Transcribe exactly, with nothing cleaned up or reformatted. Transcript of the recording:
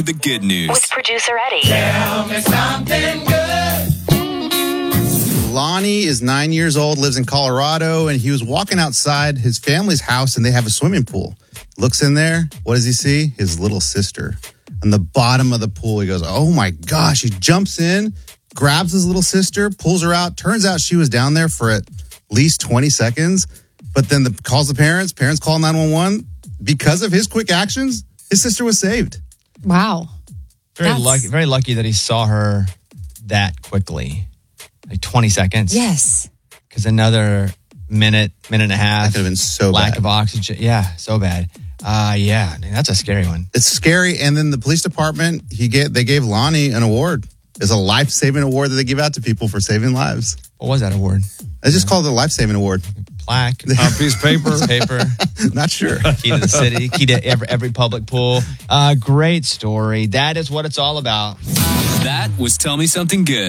The good news. With producer Eddie. Tell me something good. Lonnie is nine years old, lives in Colorado, and he was walking outside his family's house, and they have a swimming pool. Looks in there. What does he see? His little sister on the bottom of the pool. He goes, oh, my gosh. He jumps in, grabs his little sister, pulls her out. Turns out she was down there for at least twenty seconds, but then the, calls the parents. Parents call nine one one. Because of his quick actions, his sister was saved. Wow. Very That's- lucky. Very lucky that he saw her that quickly, like twenty seconds. Yes. Because another minute, minute and a half. That could have been so lack bad. of oxygen. Yeah, so bad. Uh, yeah, I mean, that's a scary one. It's scary. And then the police department, he get they gave Lonnie an award. It's a life-saving award that they give out to people for saving lives. What was that award? It's just called the life-saving award. Plaque, A piece of paper. paper. Not sure. Key to the city, key to every, every public pool. Uh, great story. That is what it's all about. That was Tell Me Something Good.